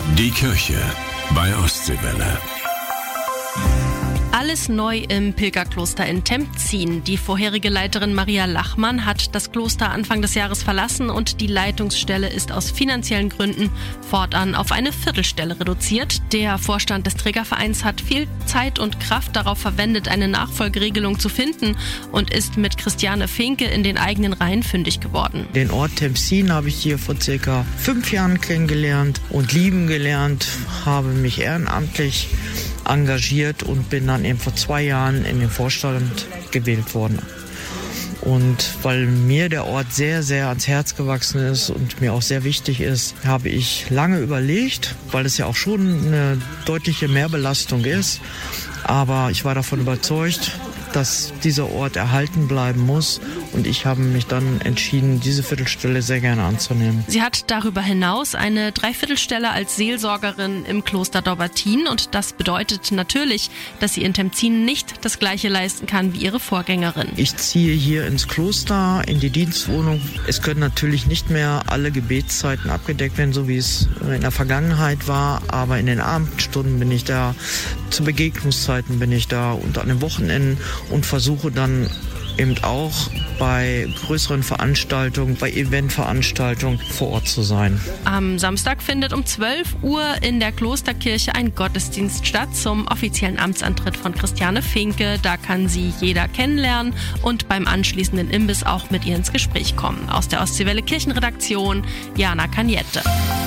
Die Kirche bei Ostseewelle. Alles neu im Pilgerkloster in Tempzin. Die vorherige Leiterin Maria Lachmann hat das Kloster Anfang des Jahres verlassen und die Leitungsstelle ist aus finanziellen Gründen fortan auf eine Viertelstelle reduziert. Der Vorstand des Trägervereins hat viel Zeit und Kraft darauf verwendet, eine Nachfolgeregelung zu finden und ist mit Christiane Finke in den eigenen Reihen fündig geworden. Den Ort Tempzin habe ich hier vor circa 5 Jahren kennengelernt und lieben gelernt, habe mich ehrenamtlich engagiert und bin dann eben vor 2 Jahren in den Vorstand gewählt worden. Und weil mir der Ort sehr, sehr ans Herz gewachsen ist und mir auch sehr wichtig ist, habe ich lange überlegt, weil es ja auch schon eine deutliche Mehrbelastung ist. Aber ich war davon überzeugt, dass dieser Ort erhalten bleiben muss. Und ich habe mich dann entschieden, diese Viertelstelle sehr gerne anzunehmen. Sie hat darüber hinaus eine Dreiviertelstelle als Seelsorgerin im Kloster Dobbertin. Und das bedeutet natürlich, dass sie in Tempzin nicht das Gleiche leisten kann wie ihre Vorgängerin. Ich ziehe hier ins Kloster, in die Dienstwohnung. Es können natürlich nicht mehr alle Gebetszeiten abgedeckt werden, so wie es in der Vergangenheit war. Aber in den Abendstunden bin ich da, zu Begegnungszeiten bin ich da und an den Wochenenden und versuche dann eben auch bei größeren Veranstaltungen, bei Eventveranstaltungen vor Ort zu sein. Am Samstag findet um 12 Uhr in der Klosterkirche ein Gottesdienst statt zum offiziellen Amtsantritt von Christiane Finke. Da kann sie jeder kennenlernen und beim anschließenden Imbiss auch mit ihr ins Gespräch kommen. Aus der Ostseewelle Kirchenredaktion, Jana Kaniette.